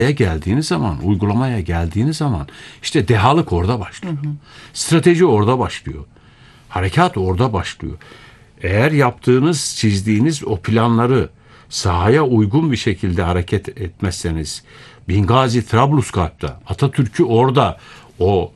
geldiğiniz zaman, uygulamaya geldiğiniz zaman işte dehalık orada başlıyor. Strateji orada başlıyor. Harekat orada başlıyor. Eğer yaptığınız, çizdiğiniz o planları sahaya uygun bir şekilde hareket etmezseniz, Bingazi, Trablusgarp'ta, Atatürk'ü orada, o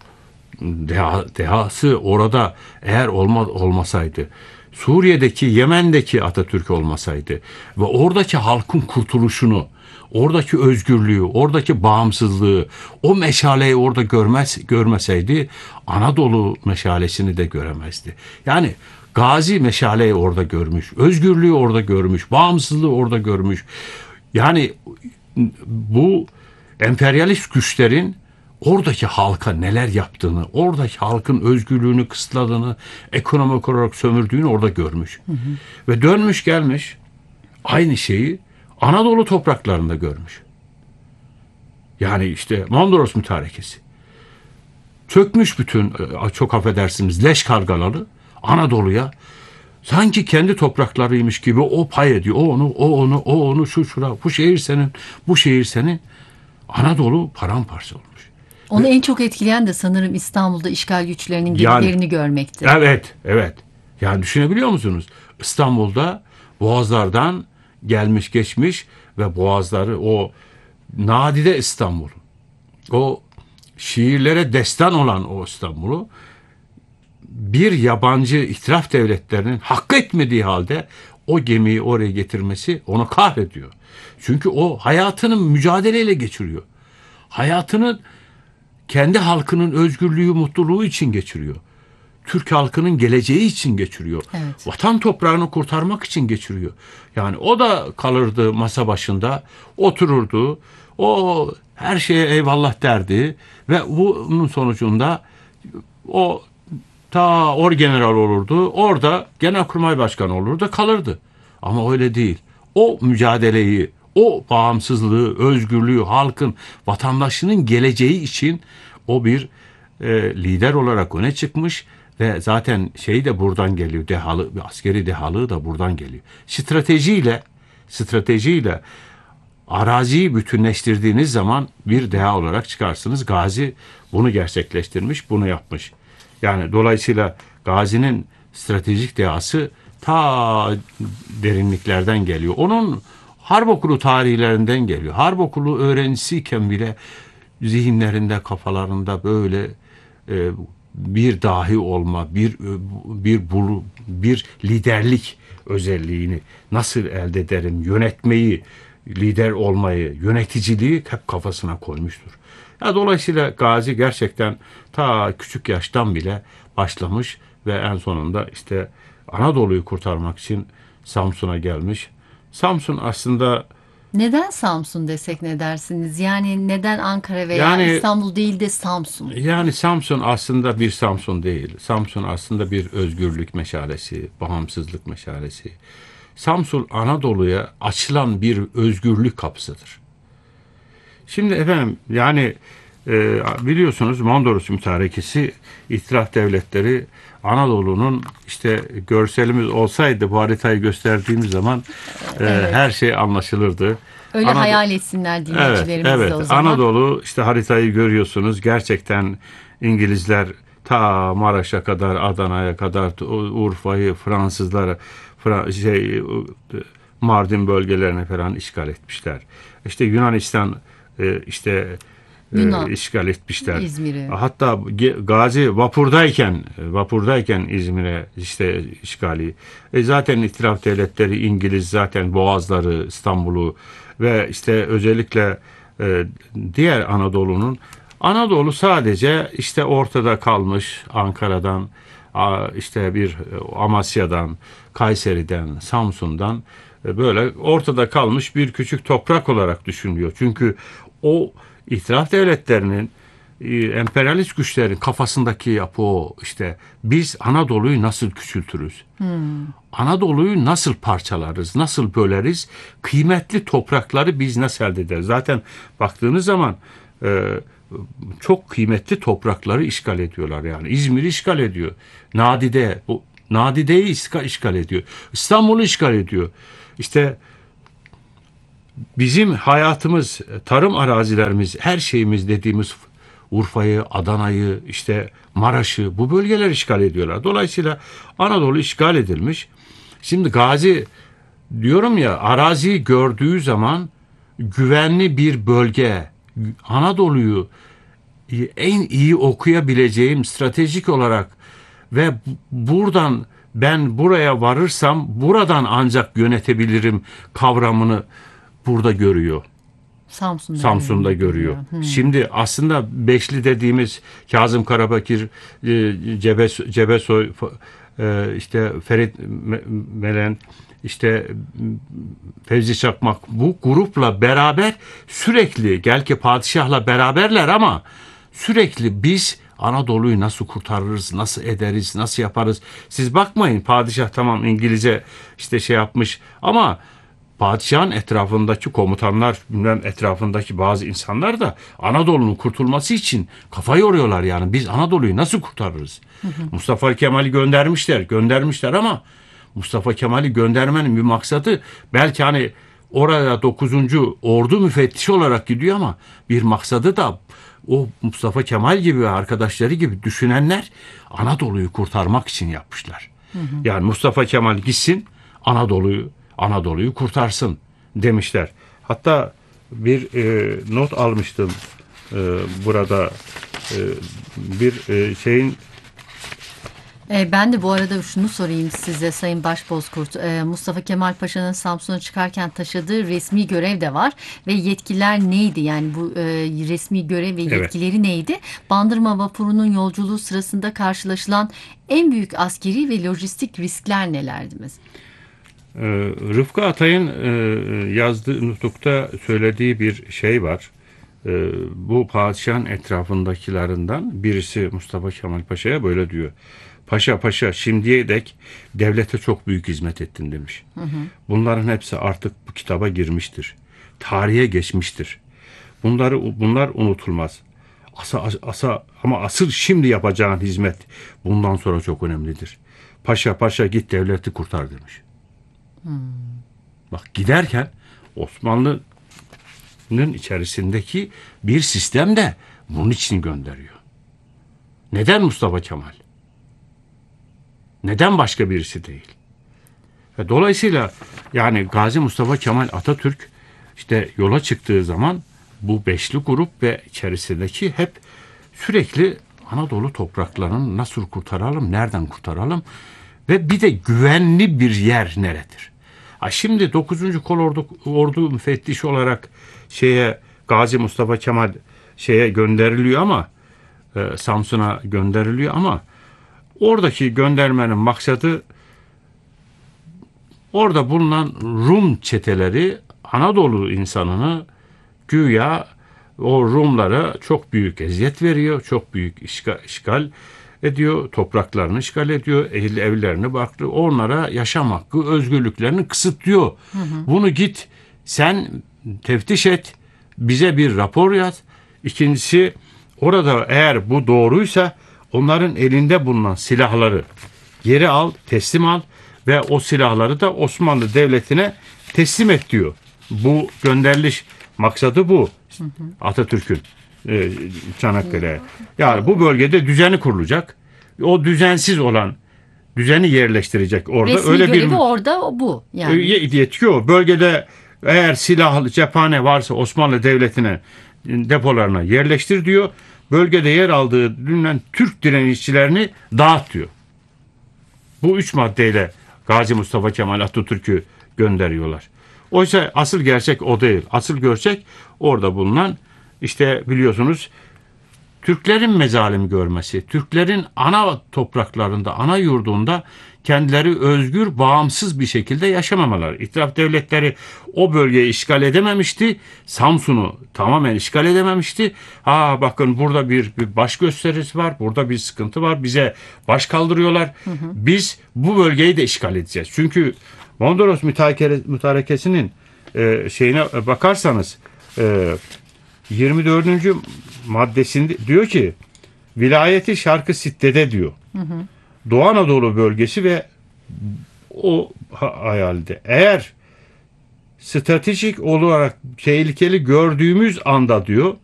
dehası orada eğer olmasaydı, Suriye'deki, Yemen'deki Atatürk olmasaydı ve oradaki halkın kurtuluşunu, oradaki özgürlüğü, oradaki bağımsızlığı, o meşaleyi orada görmeseydi Anadolu meşalesini de göremezdi. Yani Gazi meşaleyi orada görmüş, özgürlüğü orada görmüş, bağımsızlığı orada görmüş. Yani bu emperyalist güçlerin oradaki halka neler yaptığını, oradaki halkın özgürlüğünü kısıtladığını, ekonomik olarak sömürdüğünü orada görmüş. Ve dönmüş gelmiş aynı şeyi Anadolu topraklarında görmüş. Yani işte Mondros Mütarekesi. Çökmüş bütün, çok affedersiniz, leş kargaları Anadolu'ya sanki kendi topraklarıymış gibi o pay ediyor. O onu, şu şura, bu şehir senin, bu şehir senin. Anadolu paramparça olmuş. Onu en çok etkileyen de sanırım İstanbul'da işgal güçlerinin gemilerini görmekti. Evet. Yani düşünebiliyor musunuz? İstanbul'da boğazlardan gelmiş geçmiş ve boğazları, o nadide İstanbul, o şiirlere destan olan o İstanbul'u bir yabancı itilaf devletlerinin hak etmediği halde o gemiyi oraya getirmesi onu kahrediyor. Çünkü o hayatını mücadeleyle geçiriyor. Hayatını kendi halkının özgürlüğü, mutluluğu için geçiriyor. Türk halkının geleceği için geçiriyor. Evet. Vatan toprağını kurtarmak için geçiriyor. Yani o da kalırdı masa başında, otururdu. O her şeye eyvallah derdi ve bunun sonucunda o ta orgeneral olurdu. Orada Genelkurmay Başkanı olurdu, kalırdı. Ama öyle değil. O mücadeleyi, o bağımsızlığı, özgürlüğü, halkın, vatandaşının geleceği için o bir lider olarak öne çıkmış ve zaten şey de buradan geliyor. Askeri dehalığı da buradan geliyor. Stratejiyle araziyi bütünleştirdiğiniz zaman bir deha olarak çıkarsınız. Gazi bunu gerçekleştirmiş, bunu yapmış. Yani dolayısıyla Gazi'nin stratejik dehası ta derinliklerden geliyor. Onun harp okulu tarihlerinden geliyor. Harp okulu öğrencisiyken bile zihinlerinde, kafalarında böyle bir dahi olma, bir liderlik özelliğini nasıl elde ederim, yönetmeyi, lider olmayı, yöneticiliği hep kafasına koymuştur. Ya dolayısıyla Gazi gerçekten ta küçük yaştan bile başlamış ve en sonunda işte Anadolu'yu kurtarmak için Samsun'a gelmiş. Samsun aslında... Neden Samsun desek ne dersiniz? Yani neden Ankara veya İstanbul değil de Samsun? Yani Samsun aslında bir Samsun değil. Samsun aslında bir özgürlük meşalesi, bağımsızlık meşalesi. Samsun Anadolu'ya açılan bir özgürlük kapısıdır. Şimdi efendim yani biliyorsunuz Mondros Mütarekesi, İtilaf Devletleri Anadolu'nun, işte görselimiz olsaydı bu haritayı gösterdiğimiz zaman her şey anlaşılırdı. Öyle hayal etsinler dinleyicilerimiz de o zaman. Anadolu, işte haritayı görüyorsunuz, gerçekten İngilizler ta Maraş'a kadar, Adana'ya kadar, Urfa'yı, Fransızlar Mardin bölgelerini falan işgal etmişler. İşte Yunanistan işgal etmişler. İzmir'i. Hatta Gazi vapurdayken İzmir'e işte işgali. Zaten İtilaf Devletleri, İngiliz zaten Boğazları, İstanbul'u ve işte özellikle diğer Anadolu sadece işte ortada kalmış, Ankara'dan, işte bir Amasya'dan, Kayseri'den, Samsun'dan böyle ortada kalmış bir küçük toprak olarak düşünülüyor. Çünkü o İtilaf Devletleri'nin, emperyalist güçlerin kafasındaki yapı o. İşte biz Anadolu'yu nasıl küçültürüz? Anadolu'yu nasıl parçalarız? Nasıl böleriz? Kıymetli toprakları biz nasıl elde ederiz? Zaten baktığınız zaman çok kıymetli toprakları işgal ediyorlar yani. İzmir'i işgal ediyor. Nadide'yi işgal ediyor. İstanbul'u işgal ediyor. İşte bizim hayatımız, tarım arazilerimiz, her şeyimiz dediğimiz Urfa'yı, Adana'yı, işte Maraş'ı, bu bölgeler işgal ediyorlar. Dolayısıyla Anadolu işgal edilmiş. Şimdi Gazi, diyorum ya, araziyi gördüğü zaman güvenli bir bölge, Anadolu'yu en iyi okuyabileceğim stratejik olarak ve buradan ben buraya varırsam buradan ancak yönetebilirim kavramını burada görüyor. Samsun'da görüyor. Şimdi aslında Beşli dediğimiz Kazım Karabekir, Cebesoy, işte Ferit Melen, işte Fevzi Çakmak, bu grupla beraber sürekli, gel ki padişahla beraberler ama sürekli biz Anadolu'yu nasıl kurtarırız, nasıl ederiz, nasıl yaparız. Siz bakmayın, padişah tamam İngilizce işte şey yapmış ama padişahın etrafındaki komutanlar, bilmem etrafındaki bazı insanlar da Anadolu'nun kurtulması için kafa yoruyorlar yani. Biz Anadolu'yu nasıl kurtarırız? Mustafa Kemal'i göndermişler ama Mustafa Kemal'i göndermenin bir maksadı belki hani oraya 9. Ordu müfettişi olarak gidiyor ama bir maksadı da o Mustafa Kemal gibi ve arkadaşları gibi düşünenler Anadolu'yu kurtarmak için yapmışlar. Yani Mustafa Kemal gitsin Anadolu'yu kurtarsın demişler. Hatta bir not almıştım burada bir şeyin. Ben de bu arada şunu sorayım size Sayın Başbozkurt. Mustafa Kemal Paşa'nın Samsun'a çıkarken taşıdığı resmi görev de var ve yetkiler neydi? Yani bu resmi görev ve yetkileri neydi? Bandırma vapurunun yolculuğu sırasında karşılaşılan en büyük askeri ve lojistik riskler nelerdi mesela? Rıfkı Atay'ın yazdığı nutukta söylediği bir şey var. Bu padişahın etrafındakilerinden birisi Mustafa Kemal Paşa'ya böyle diyor. Paşa şimdiye dek devlete çok büyük hizmet ettin demiş. Bunların hepsi artık bu kitaba girmiştir. Tarihe geçmiştir. Bunlar unutulmaz. Ama asıl şimdi yapacağın hizmet bundan sonra çok önemlidir. Paşa git devleti kurtar demiş. Bak, giderken Osmanlı'nın içerisindeki bir sistem de bunun için gönderiyor. Neden Mustafa Kemal? Neden başka birisi değil? Ve dolayısıyla yani Gazi Mustafa Kemal Atatürk işte yola çıktığı zaman bu beşli grup ve içerisindeki hep sürekli Anadolu topraklarını nasıl kurtaralım, nereden kurtaralım ve bir de güvenli bir yer neredir? Şimdi 9. Ordu müfettişi olarak Gazi Mustafa Kemal gönderiliyor ama Samsun'a gönderiliyor ama oradaki göndermenin maksadı orada bulunan Rum çeteleri Anadolu insanını güya o Rumlara çok büyük eziyet veriyor, çok büyük işgal ediyor, topraklarını işgal ediyor, evlerini bıraktı, onlara yaşam hakkı, özgürlüklerini kısıtlıyor. Bunu git sen teftiş et, bize bir rapor yaz. İkincisi, orada eğer bu doğruysa onların elinde bulunan silahları geri al, teslim al ve o silahları da Osmanlı Devleti'ne teslim et diyor. Bu gönderiliş maksadı bu. Atatürk'ün Çanakkale'ye. Yani bu bölgede düzeni kurulacak. O düzensiz olan düzeni yerleştirecek orada. Resmi öyle görevi bir orada bu. Yani. Yetki o. Bölgede eğer silahlı cephane varsa Osmanlı Devleti'ne depolarına yerleştir diyor. Bölgede yer aldığı bilinen Türk direnişçilerini dağıt diyor. Bu 3 maddeyle Gazi Mustafa Kemal Atatürk'ü gönderiyorlar. Oysa asıl gerçek o değil. Asıl gerçek orada bulunan işte biliyorsunuz Türklerin mezalim görmesi, Türklerin ana topraklarında, ana yurdunda kendileri özgür, bağımsız bir şekilde yaşamamaları. İtilaf devletleri o bölgeyi işgal edememişti. Samsun'u tamamen işgal edememişti. Bakın burada bir baş gösterisi var, burada bir sıkıntı var. Bize baş kaldırıyorlar. Biz bu bölgeyi de işgal edeceğiz. Çünkü Mondros Mütarekesi'nin şeyine bakarsanız 24. maddesinde diyor ki vilayeti Şarkı Sitte'de diyor. Doğu Anadolu bölgesi ve o hayalde eğer stratejik olarak tehlikeli gördüğümüz anda diyor